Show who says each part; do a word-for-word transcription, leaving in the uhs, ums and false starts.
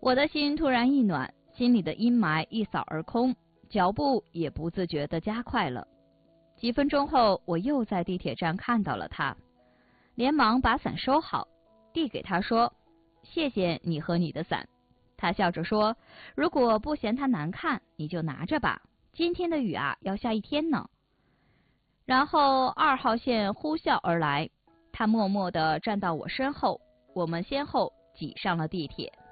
Speaker 1: 我的心突然一暖，心里的阴霾一扫而空，脚步也不自觉地加快了。几分钟后，我又在地铁站看到了他，连忙把伞收好，递给他说：“谢谢你和你的伞。”他笑着说：“如果不嫌它难看，你就拿着吧。今天的雨啊，要下一天呢。”然后二号线呼啸而来，他默默地站到我身后，我们先后挤上了地铁。